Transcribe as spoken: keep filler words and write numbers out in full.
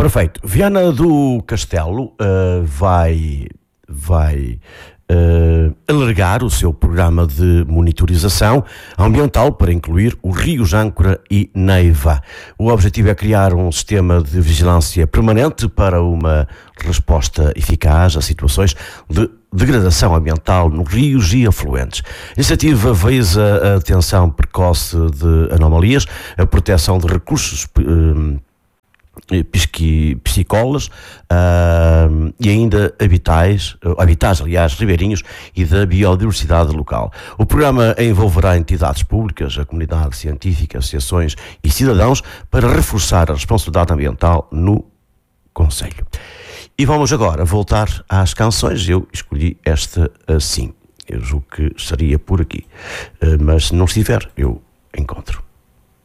Ora feito, Viana do Castelo uh, vai, vai uh, alargar o seu programa de monitorização ambiental para incluir os rios Âncora e Neiva. O objetivo é criar um sistema de vigilância permanente para uma resposta eficaz a situações de degradação ambiental nos rios e afluentes. A iniciativa visa a atenção precoce de anomalias, a proteção de recursos uh, piscícolas uh, e ainda habitais, habitats, aliás, ribeirinhos e da biodiversidade local. O programa envolverá entidades públicas, a comunidade científica, associações e cidadãos para reforçar a responsabilidade ambiental no concelho. E vamos agora voltar às canções. Eu escolhi esta assim. Eu julgo que estaria por aqui. Uh, mas se não estiver, eu encontro.